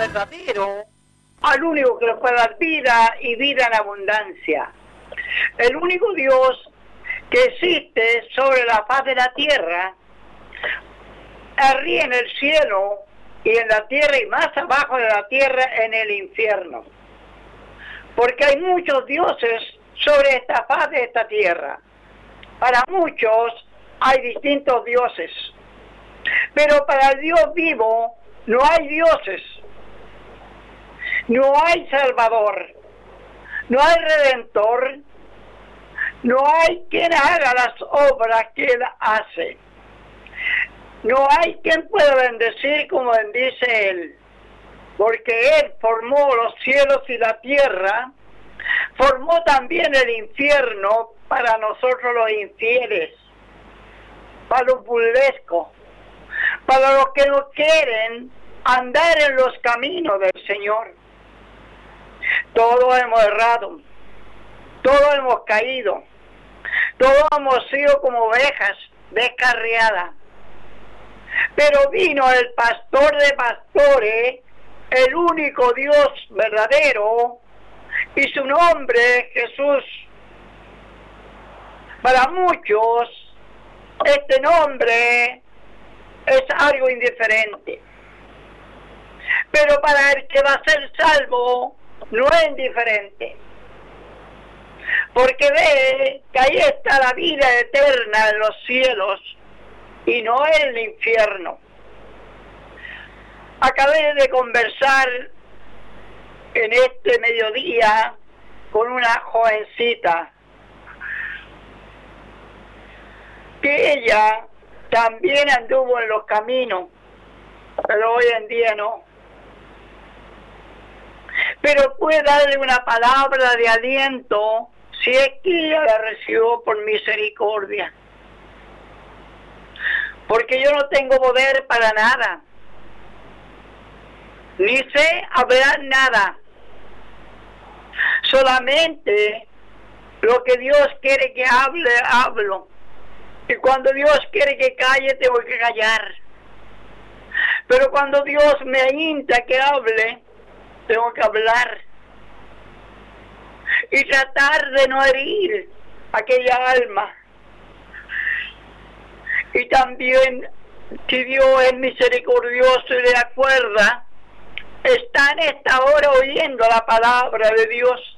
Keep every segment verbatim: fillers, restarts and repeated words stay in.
verdadero, al único que le puede dar vida y vida en abundancia. El único Dios que existe sobre la faz de la tierra, arriba en el cielo y en la tierra y más abajo de la tierra en el infierno. Porque hay muchos dioses sobre esta faz de esta tierra. Para muchos hay distintos dioses. Pero para el Dios vivo no hay dioses. No hay Salvador. No hay Redentor. No hay quien haga las obras que Él hace. No hay quien pueda bendecir como bendice Él. Porque Él formó los cielos y la tierra. Formó también el infierno para nosotros los infieles. Para los burlescos. Para los que no quieren andar en los caminos del Señor. Todos hemos errado. Todos hemos caído. Todos hemos sido como ovejas descarriadas. Pero vino el pastor de pastores, el único Dios verdadero, y su nombre Jesús. Para muchos, este nombre es algo indiferente. Pero para el que va a ser salvo, no es indiferente. Porque ve que ahí está la vida eterna en los cielos y no en el infierno. Acabé de conversar en este mediodía con una jovencita que ella también anduvo en los caminos, pero hoy en día no. Pero puede darle una palabra de aliento si es que ella la recibió por misericordia. Porque yo no tengo poder para nada. Ni sé hablar nada. Solamente lo que Dios quiere que hable, hablo. Y cuando Dios quiere que calle, tengo que callar. Pero cuando Dios me insta que hable, tengo que hablar. Y tratar de no herir aquella alma. Y también, si Dios es misericordioso y le acuerda, está en esta hora oyendo la palabra de Dios.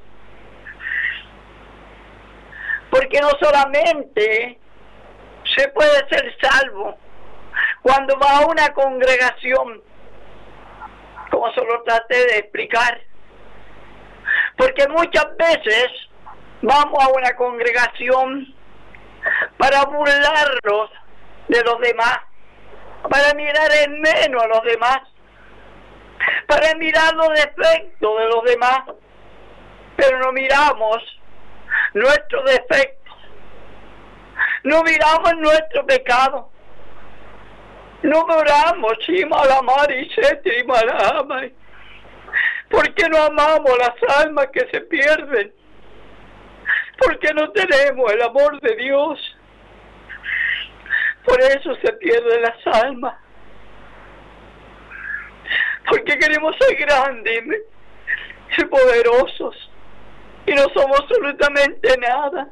Porque no solamente se puede ser salvo cuando va a una congregación, como se lo traté de explicar. Porque muchas veces vamos a una congregación para burlarnos de los demás, para mirar en menos a los demás, para mirar los defectos de los demás, pero no miramos nuestros defectos, no miramos nuestro pecado, no miramos porque no amamos las almas que se pierden, porque no tenemos el amor de Dios. Por eso se pierden las almas. Porque queremos ser grandes y poderosos. Y no somos absolutamente nada.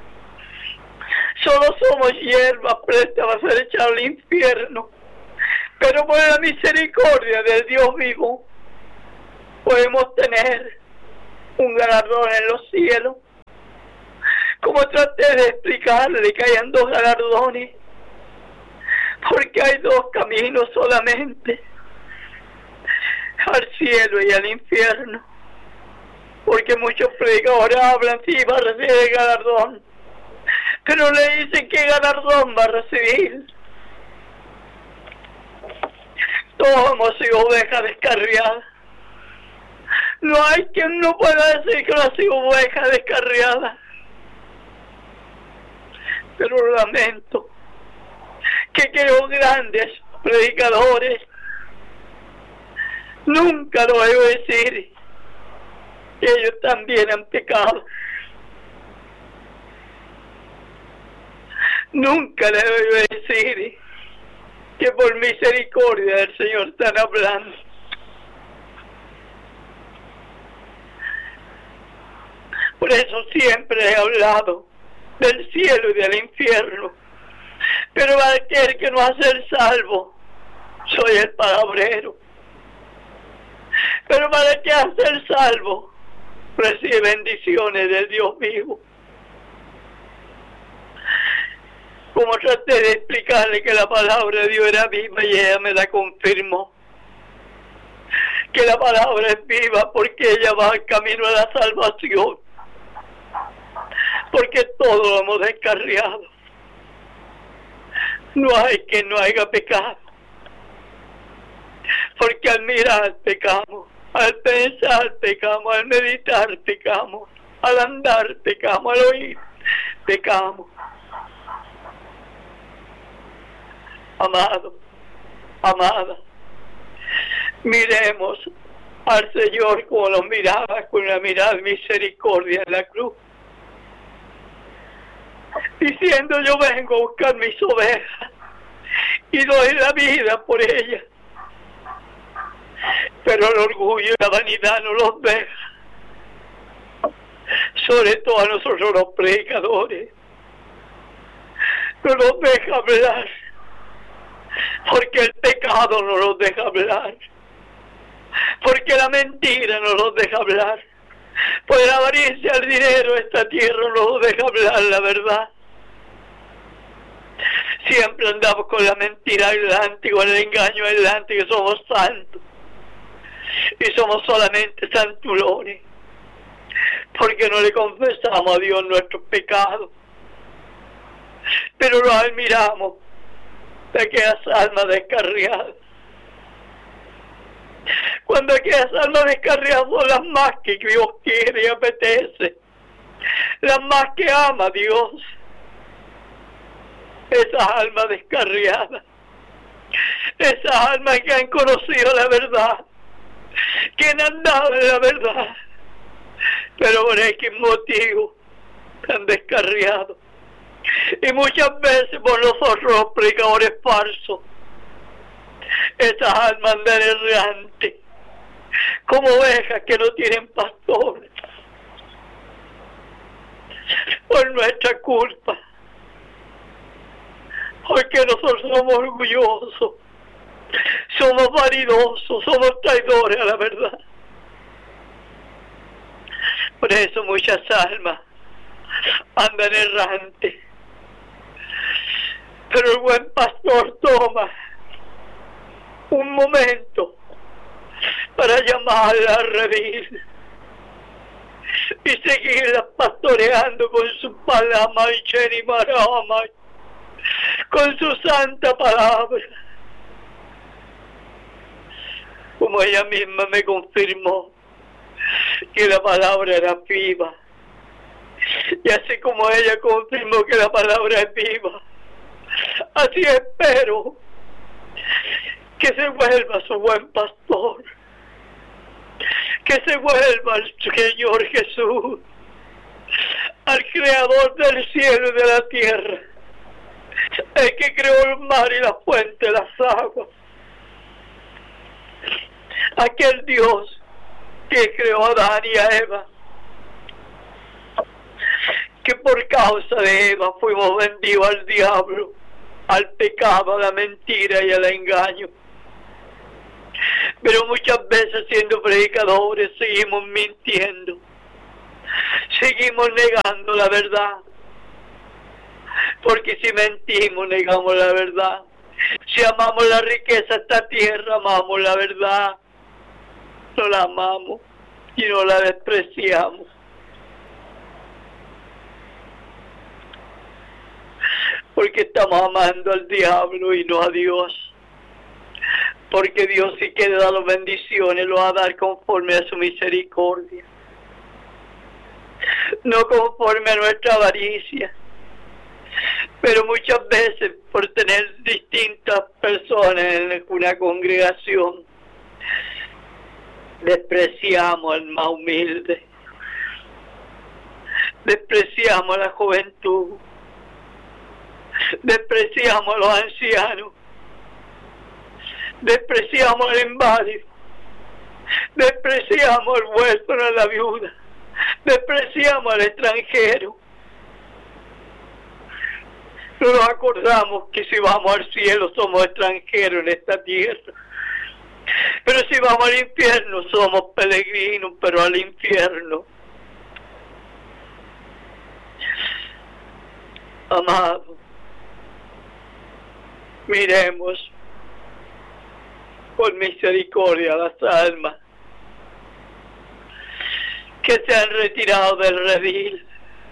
Solo somos hierbas prestas a ser echadas al infierno. Pero por la misericordia del Dios vivo, podemos tener un galardón en los cielos. Como traté de explicarle que hayan dos galardones. Porque hay dos caminos solamente, al cielo y al infierno. Porque muchos predicadores hablan, sí, va a recibir el galardón, pero le dicen qué galardón va a recibir. Todos hemos sido ovejas descarriadas. No hay quien no pueda decir que no ha sido oveja descarriada. Pero lamento que aquellos grandes predicadores nunca lo oigo decir que ellos también han pecado. Nunca le oigo decir que por misericordia del Señor están hablando. Por eso siempre he hablado del cielo y del infierno. Pero aquel que no va a ser salvo, soy el palabrero. Pero para que a ser salvo, recibe bendiciones del Dios vivo. Como traté de explicarle que la palabra de Dios era viva y ella me la confirmó. Que la palabra es viva porque ella va al camino a la salvación. Porque todo lo hemos descarriado. No hay quien no haya pecado. Porque al mirar pecamos, al pensar pecamos, al meditar pecamos, al andar pecamos, al oír pecamos. Amado, amada, miremos al Señor como nos miraba, con una mirada de misericordia en la cruz, diciendo: yo vengo a buscar mis ovejas y doy la vida por ellas. Pero el orgullo y la vanidad no los deja, sobre todo a nosotros los predicadores, no nos deja hablar, porque el pecado no nos deja hablar, porque la mentira no nos deja hablar, porque la avaricia, el dinero, esta tierra no nos deja hablar la verdad. Siempre andamos con la mentira adelante, con el engaño adelante, que somos santos y somos solamente santulones, porque no le confesamos a Dios nuestros pecados. Pero nos admiramos de aquellas almas descarriadas, cuando aquellas almas descarriadas son las más que Dios quiere y apetece, las más que ama a Dios. Esas almas descarriadas, esas almas que han conocido la verdad, que han andado en la verdad, pero por X motivo han descarriado. Y muchas veces por nosotros los predicadores falsos, esas almas andan errantes, como ovejas que no tienen pastores, por nuestra culpa, porque nosotros somos orgullosos, somos vanidosos, somos traidores a la verdad. Por eso muchas almas andan errantes, pero el buen pastor toma un momento para llamarla a revivir y seguirla pastoreando con su palabra y chenimarama, con su santa palabra. Como ella misma me confirmó que la palabra era viva, y así como ella confirmó que la palabra es viva, así espero que se vuelva su buen pastor, que se vuelva al Señor Jesús, al Creador del cielo y de la tierra, el que creó el mar y la fuente de las aguas, aquel Dios que creó a Adán y a Eva, que por causa de Eva fuimos vendidos al diablo, al pecado, a la mentira y al engaño. Pero muchas veces, siendo predicadores, seguimos mintiendo, seguimos negando la verdad, porque si mentimos, negamos la verdad. Si amamos la riqueza de esta tierra, amamos la verdad, no la amamos y no la despreciamos. Porque estamos amando al diablo y no a Dios. Porque Dios sí quiere dar las bendiciones, lo va a dar conforme a su misericordia, no conforme a nuestra avaricia. Pero muchas veces, por tener distintas personas en una congregación, despreciamos al más humilde, despreciamos a la juventud, despreciamos a los ancianos, despreciamos al inválido, despreciamos al huérfano, a la viuda, despreciamos al extranjero. No nos acordamos que si vamos al cielo somos extranjeros en esta tierra. Pero si vamos al infierno somos peregrinos, pero al infierno. Amado, miremos por misericordia las almas que se han retirado del redil,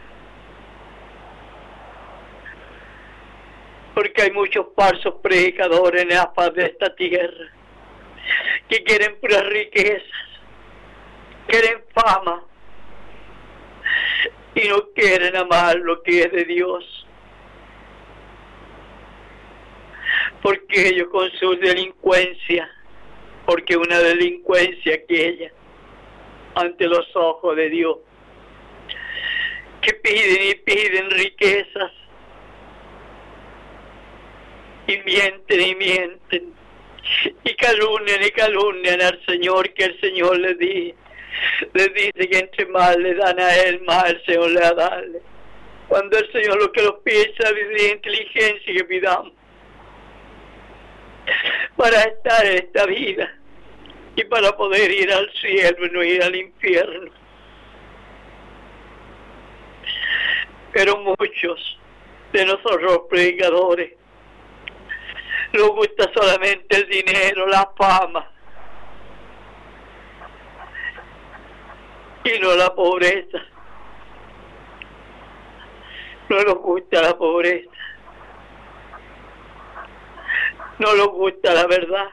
porque hay muchos falsos predicadores en la faz de esta tierra que quieren puras riquezas, quieren fama y no quieren amar lo que es de Dios, porque ellos con su delincuencia, porque una delincuencia aquella ante los ojos de Dios, que piden y piden riquezas y mienten y mienten y calumnian y calumnian al Señor, que el Señor les dice, les dice que entre más le dan a Él, más el Señor le va a darle. Cuando el Señor lo que nos pide es sabiduría e inteligencia que pidamos para estar en esta vida y para poder ir al cielo y no ir al infierno. Pero muchos de nosotros los predicadores nos gusta solamente el dinero, la fama y no la pobreza. No nos gusta la pobreza, no nos gusta la verdad,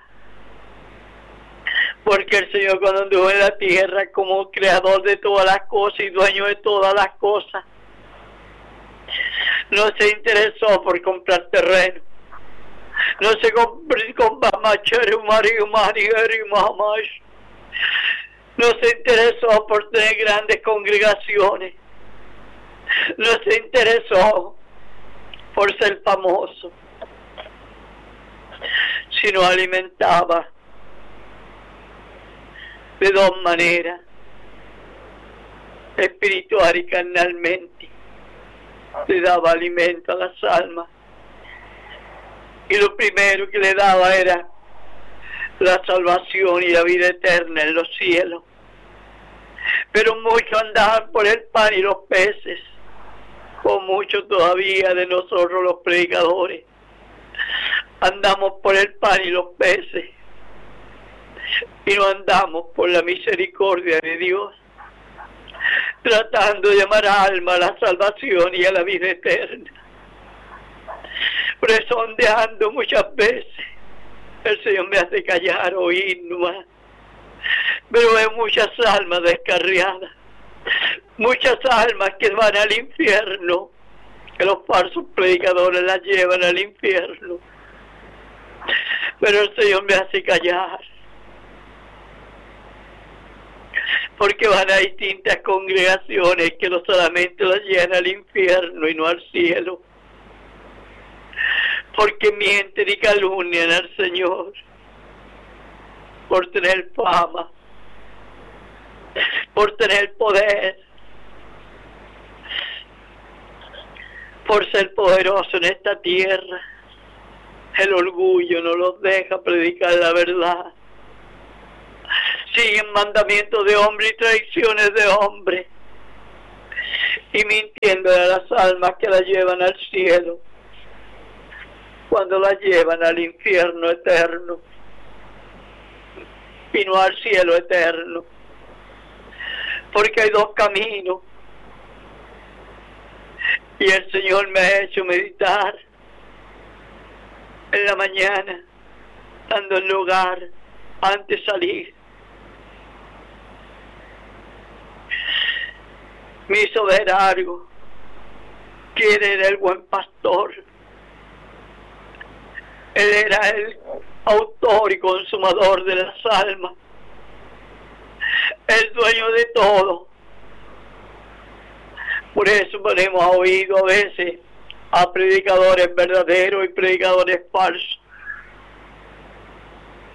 porque el Señor cuando anduvo en la tierra como creador de todas las cosas y dueño de todas las cosas, no se interesó por comprar terreno, no se no se interesó por tener grandes congregaciones, no se interesó por ser famoso, sino alimentaba de dos maneras, espiritual y carnalmente. Le daba alimento a las almas, y lo primero que le daba era la salvación y la vida eterna en los cielos. Pero muchos andaban por el pan y los peces, con muchos todavía de nosotros los predicadores andamos por el pan y los peces y no andamos por la misericordia de Dios, tratando de llamar a alma a la salvación y a la vida eterna, presondeando muchas veces. El Señor me hace callar, oír nomás, pero hay muchas almas descarriadas, muchas almas que van al infierno, que los falsos predicadores las llevan al infierno, pero el Señor me hace callar, porque van a distintas congregaciones que no solamente las llevan al infierno y no al cielo, porque mienten y calumnian al Señor por tener fama, por tener poder, por ser poderoso en esta tierra. El orgullo no los deja predicar la verdad. Siguen mandamientos de hombre y tradiciones de hombre, y mintiendo a las almas que las llevan al cielo, cuando las llevan al infierno eterno y no al cielo eterno, porque hay dos caminos, y el Señor me ha hecho meditar en la mañana, estando en el hogar, antes de salir. Me hizo ver algo, que Él era el buen pastor. Él era el autor y consumador de las almas, el dueño de todo. Por eso ponemos a oído a veces a predicadores verdaderos y predicadores falsos.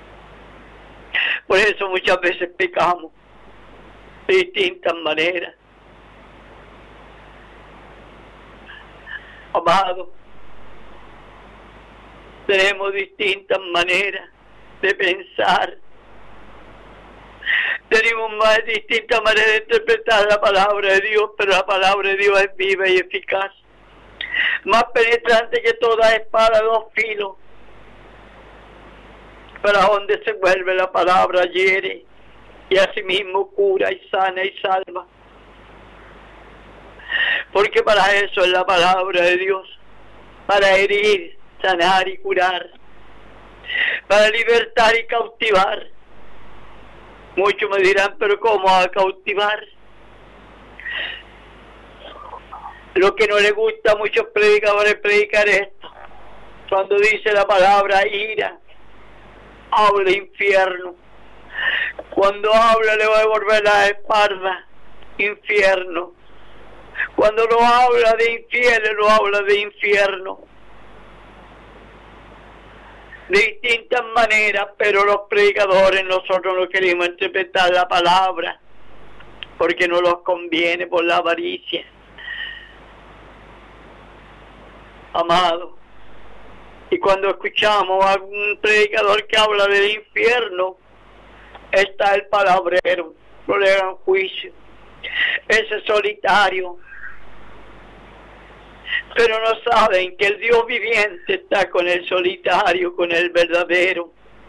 Por eso muchas veces pecamos de distintas maneras. Amado, tenemos distintas maneras de pensar. Tenemos más distintas maneras de interpretar la palabra de Dios, pero la palabra de Dios es viva y eficaz, más penetrante que toda espada de dos filos. Para donde se vuelve la palabra hiere, y asimismo cura y sana y salva. Porque para eso es la palabra de Dios, para herir, sanar y curar, para libertar y cautivar. Muchos me dirán, pero ¿cómo a cautivar? Lo que no le gusta a muchos predicadores predicar esto, cuando dice la palabra ira, habla infierno. Cuando habla le va a devolver la espalda, infierno. Cuando no habla de infieles, no habla de infierno. De distintas maneras, pero los predicadores nosotros no queremos interpretar la palabra porque no nos conviene por la avaricia. Amado, y cuando escuchamos a un predicador que habla del infierno, está el palabrero, no le hagan juicio, ese solitario. Pero no saben que el Dios viviente está con el solitario, con el verdadero.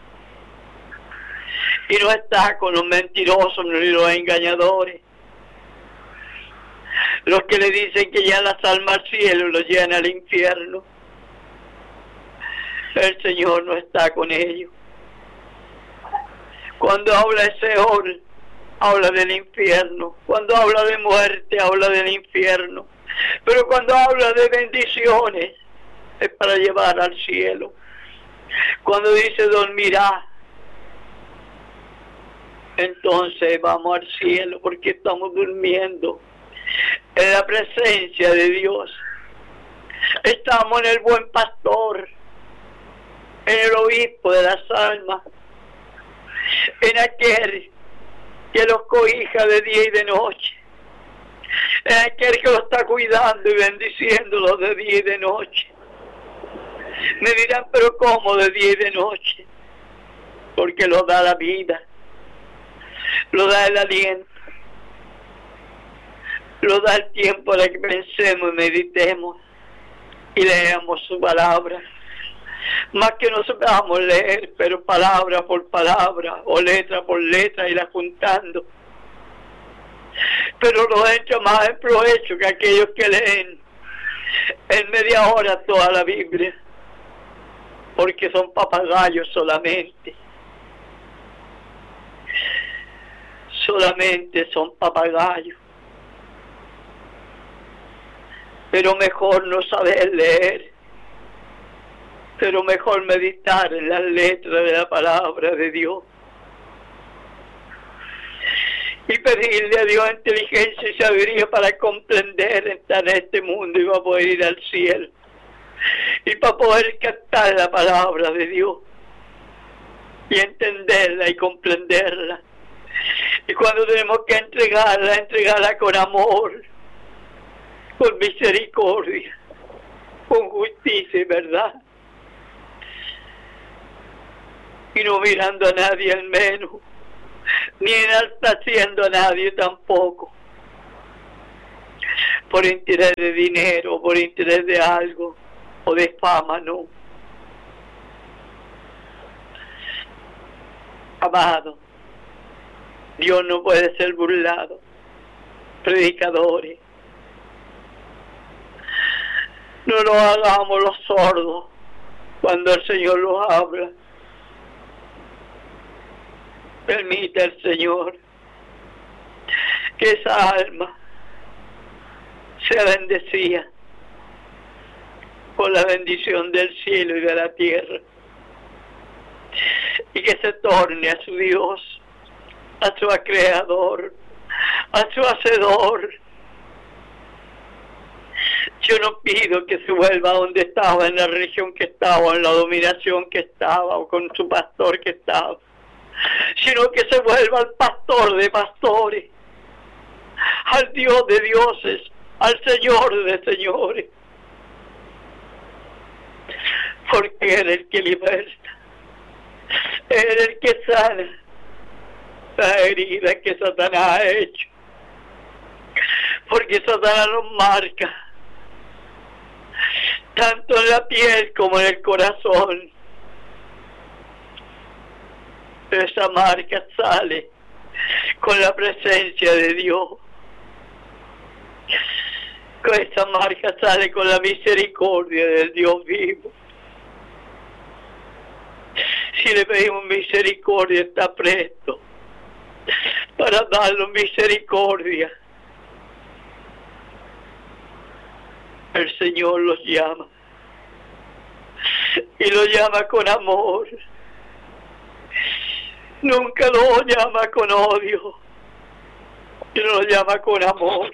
Y no está con los mentirosos ni los engañadores. Los que le dicen que ya las almas al cielo los llevan al infierno. El Señor no está con ellos. Cuando habla de Seol, habla del infierno. Cuando habla de muerte, habla del infierno. Pero cuando habla de bendiciones, es para llevar al cielo. Cuando dice dormirá, entonces vamos al cielo, porque estamos durmiendo en la presencia de Dios. Estamos en el buen pastor, en el obispo de las almas, en aquel que los cobija de día y de noche, en aquel que los está cuidando y bendiciéndolos de día y de noche. Me dirán, pero ¿cómo de día y de noche? Porque lo da la vida, lo da el aliento, lo da el tiempo para que pensemos y meditemos y leamos su palabra. Más que no sepamos leer, pero palabra por palabra o letra por letra, irla juntando. Pero nos entra más en provecho que aquellos que leen en media hora toda la Biblia, porque son papagayos solamente. Solamente son papagayos. Pero mejor no saber leer, pero mejor meditar en las letras de la palabra de Dios. Y pedirle a Dios inteligencia y sabiduría para comprender estar en este mundo y para poder ir al cielo. Y para poder captar la palabra de Dios. Y entenderla y comprenderla. Y cuando tenemos que entregarla, entregarla con amor, con misericordia, con justicia y verdad. Y no mirando a nadie al menos, ni enalteciendo a nadie tampoco, por interés de dinero, por interés de algo, o de fama, no. Amado, Dios no puede ser burlado. Predicadores, no nos hagamos los sordos cuando el Señor los habla. Permite al Señor que esa alma sea bendecida por la bendición del cielo y de la tierra, y que se torne a su Dios, a su creador, a su hacedor. Yo no pido que se vuelva a donde estaba, en la región que estaba, en la dominación que estaba, o con su pastor que estaba, sino que se vuelva al pastor de pastores, al Dios de dioses, al Señor de señores, porque eres el que liberta, eres el que sana las heridas que Satanás ha hecho, porque Satanás nos marca tanto en la piel como en el corazón. Esa marca sale con la presencia de Dios. Esa marca sale con la misericordia del Dios vivo. Si le pedimos misericordia, está presto para darnos misericordia. El Señor los llama y los llama con amor. Nunca los llama con odio, y los llama con amor.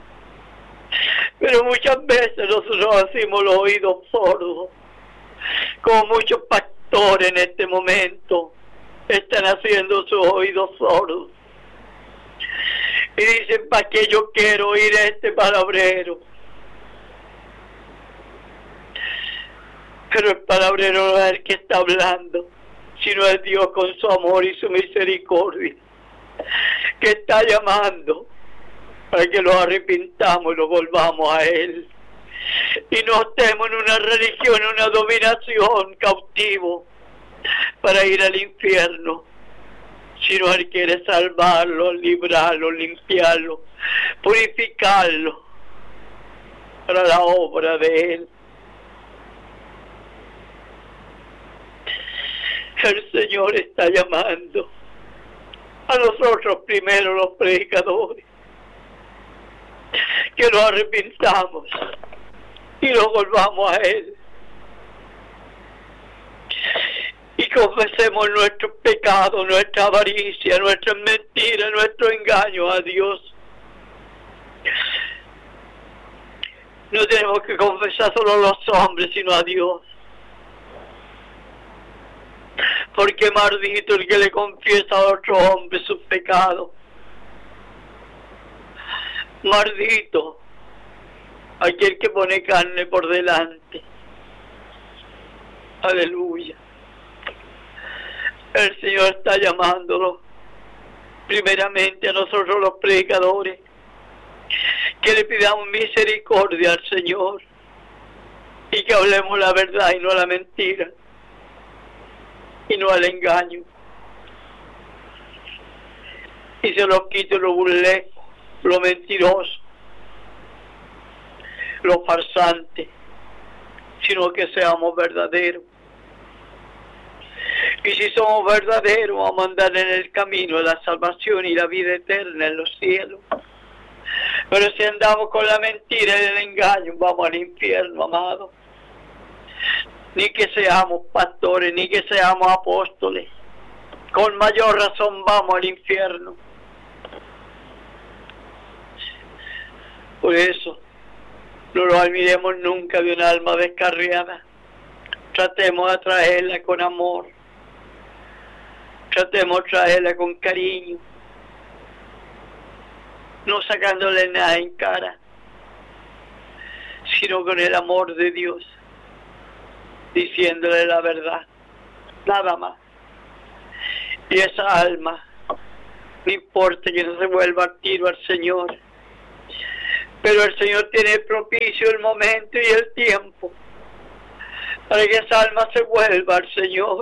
Pero muchas veces nosotros hacemos los oídos sordos, como muchos pastores en este momento están haciendo sus oídos sordos y dicen: ¿para qué yo quiero oír este palabrero? Pero el palabrero no es el que está hablando, sino es Dios con su amor y su misericordia, que está llamando para que nos arrepintamos y nos volvamos a Él. Y no estemos en una religión, en una dominación cautivo para ir al infierno, sino Él quiere salvarlo, librarlo, limpiarlo, purificarlo para la obra de Él. El Señor está llamando a nosotros primero, los predicadores, que nos arrepintamos y nos volvamos a Él y confesemos nuestros pecados, nuestra avaricia, nuestras mentiras, nuestro engaño a Dios. No tenemos que confesar solo a los hombres, sino a Dios. Porque maldito el que le confiesa a otro hombre sus pecados. Maldito aquel que pone carne por delante. Aleluya. El Señor está llamándolo primeramente a nosotros los predicadores, que le pidamos misericordia al Señor y que hablemos la verdad y no la mentira, y no al engaño, y se lo quite lo burlesco, lo mentiroso, lo farsante, sino que seamos verdaderos. Y si somos verdaderos, vamos a andar en el camino de la salvación y la vida eterna en los cielos. Pero si andamos con la mentira y el engaño, vamos al infierno, amado. Ni que seamos pastores, ni que seamos apóstoles, con mayor razón vamos al infierno. Por eso, no nos olvidemos nunca de un alma descarriada. Tratemos de traerla con amor, tratemos de traerla con cariño, no sacándole nada en cara, sino con el amor de Dios, diciéndole la verdad, nada más. Y esa alma, no importa que no se vuelva al tiro al Señor, pero el Señor tiene propicio el momento y el tiempo para que esa alma se vuelva al Señor,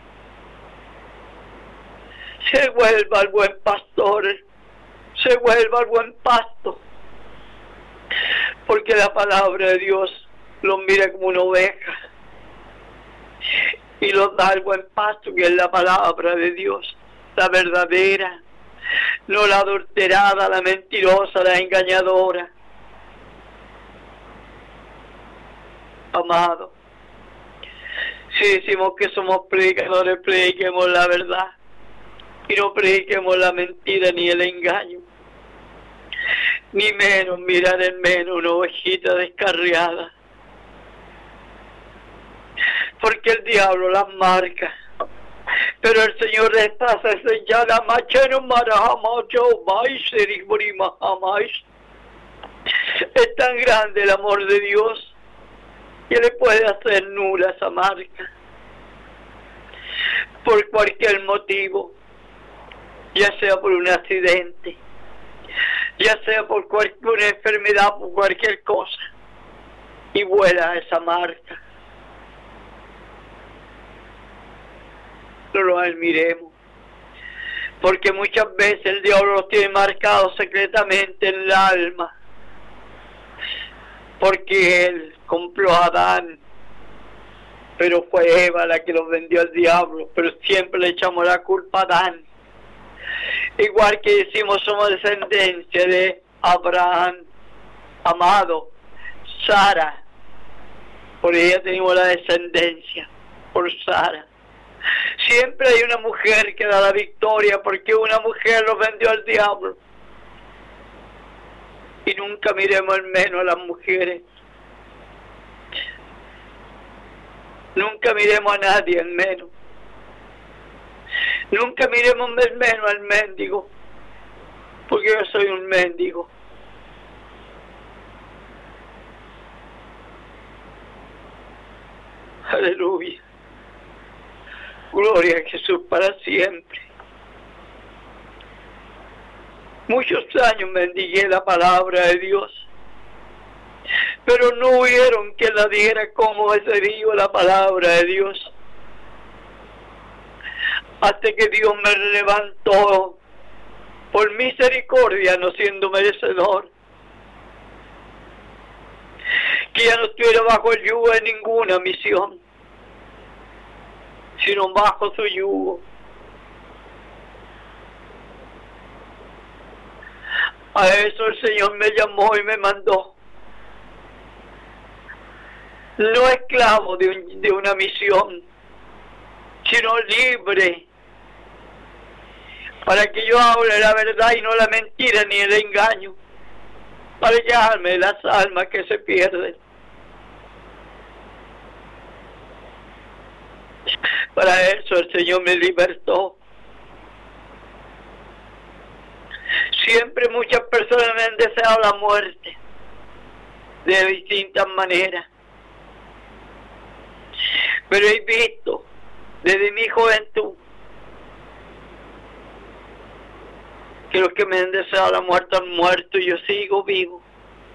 se vuelva al buen pastor, se vuelva al buen pasto, porque la palabra de Dios los mira como una oveja y los da al buen pasto, que es la palabra de Dios, la verdadera, no la adulterada, la mentirosa, la engañadora. Amado, si decimos que somos predicadores, prediquemos la verdad y no prediquemos la mentira ni el engaño, ni menos mirar en menos una ovejita descarriada, porque el diablo las marca, pero el Señor está sellada macheno marahamacho jamás. Es tan grande el amor de Dios que le puede hacer nula esa marca por cualquier motivo, ya sea por un accidente, ya sea por cualquier enfermedad, por cualquier cosa, y vuela esa marca. No lo admiremos, porque muchas veces el diablo los tiene marcados secretamente en el alma, porque él compró a Adán, pero fue Eva la que los vendió al diablo, pero siempre le echamos la culpa a Adán. Igual que decimos somos descendencia de Abraham, amado, Sara, por ella tenemos la descendencia, por Sara. Siempre hay una mujer que da la victoria, porque una mujer los vendió al diablo. Y nunca miremos en menos a las mujeres. Nunca miremos a nadie en menos. Nunca miremos en menos al mendigo, porque yo soy un mendigo. Aleluya. Gloria a Jesús para siempre. Muchos años mendigué la palabra de Dios, pero no hubieron que la diera como se dio la palabra de Dios, hasta que Dios me levantó por misericordia, no siendo merecedor, que ya no estuviera bajo el yugo de ninguna misión, sino bajo su yugo. A eso el Señor me llamó y me mandó. No esclavo de, un, de una misión, sino libre, para que yo hable la verdad y no la mentira ni el engaño, para hallarme las almas que se pierden. Para eso el Señor me libertó. Siempre muchas personas me han deseado la muerte de distintas maneras, pero he visto desde mi juventud que los que me han deseado la muerte han muerto y yo sigo vivo.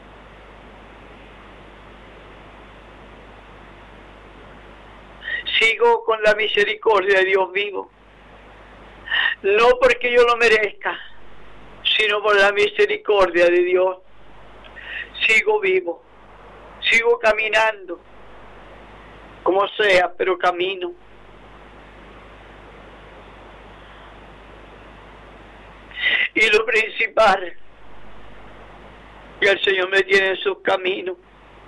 Sigo con la misericordia de Dios vivo, no porque yo lo merezca, sino por la misericordia de Dios. Sigo vivo, sigo caminando, como sea, pero camino. Y lo principal, que el Señor me tiene en sus caminos.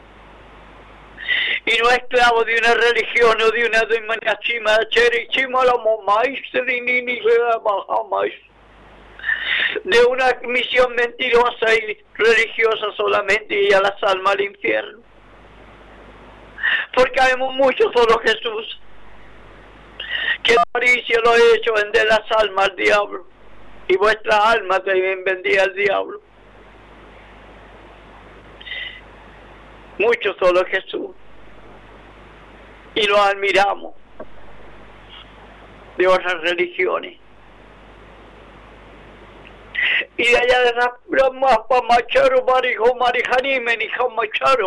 Y no esclavo de una religión o de una de una misión mentirosa y religiosa solamente, y a las almas al infierno. Porque habemos muchos, solo Jesús, que la avaricia lo ha hecho vender las almas al diablo, y vuestra alma también vendía al diablo. Muchos solo Jesús, y lo admiramos de otras religiones. Y de allá de la Brahma, Pamacharo, Marijo, Marijani, Menija, Macharo,